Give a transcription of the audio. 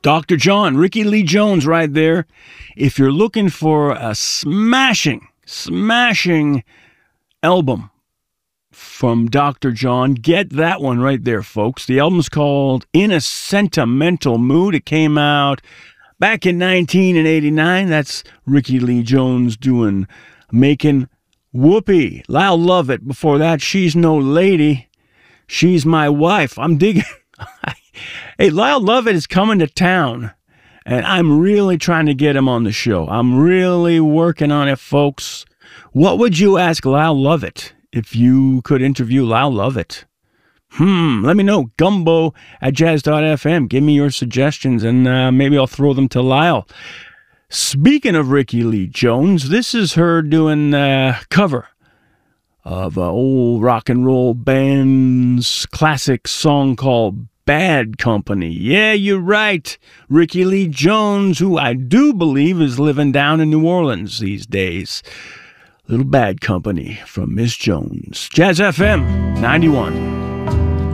Dr. John, Ricky Lee Jones right there. If you're looking for a smashing album from Dr. John, get that one right there, folks. The album's called In a Sentimental Mood. It came out back in 1989. That's Ricky Lee Jones making whoopee. Lyle Lovett. Before that, She's No Lady. She's My Wife. I'm digging. Hey, Lyle Lovett is coming to town, and I'm really trying to get him on the show. I'm really working on it, folks. What would you ask Lyle Lovett if you could interview Lyle Lovett? Let me know. Gumbo@jazz.fm. Give me your suggestions, and maybe I'll throw them to Lyle. Speaking of Ricky Lee Jones, this is her doing a cover of an old rock and roll band's classic song called Bad Company. Yeah, you're right. Ricky Lee Jones, who I do believe is living down in New Orleans these days. Little Bad Company from Miss Jones. Jazz FM 91.